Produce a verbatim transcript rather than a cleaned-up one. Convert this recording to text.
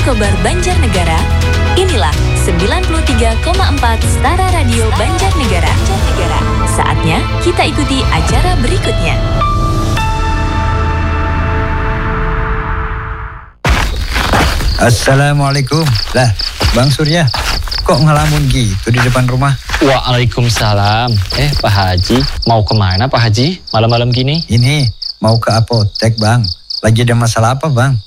Kobar Banjarnegara, inilah sembilan puluh tiga koma empat Setara Radio Banjarnegara. Saatnya kita ikuti acara berikutnya. Assalamualaikum. Lah, Bang Surya, kok ngelamun gitu di depan rumah? Waalaikumsalam. Eh, Pak Haji, mau kemana Pak Haji? Malam-malam gini? Ini, mau ke apotek, Bang. Lagi ada masalah apa, Bang?